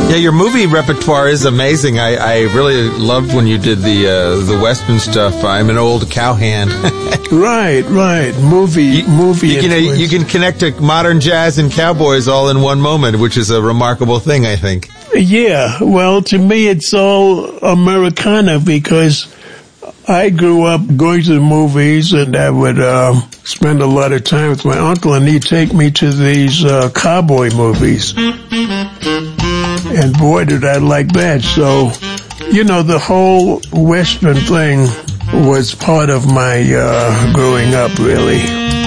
Yeah, your movie repertoire is amazing. I really loved when you did the Western stuff. I'm an old cowhand. Right. Movie. You can connect to modern jazz and cowboys all in one moment, which is a remarkable thing, I think. Yeah, well, to me, it's all Americana because I grew up going to the movies, and I would spend a lot of time with my uncle, and he'd take me to these cowboy movies. And boy, did I like that. So, the whole Western thing was part of my growing up, really.